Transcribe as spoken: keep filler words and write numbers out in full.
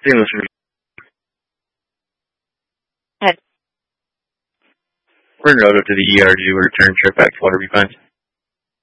Seamless. Head. We're en route to the E R to do a return trip back to Waterview Pines.